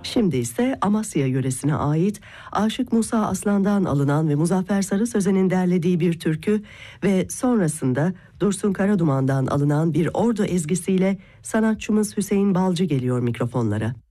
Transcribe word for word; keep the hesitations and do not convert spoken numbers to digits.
Şimdi ise Amasya yöresine ait Aşık Musa Aslan'dan alınan ve Muzaffer Sarı Sözen'in derlediği bir türkü ve sonrasında Dursun Karaduman'dan alınan bir ordu ezgisiyle sanatçımız Hüseyin Balcı geliyor mikrofonlara.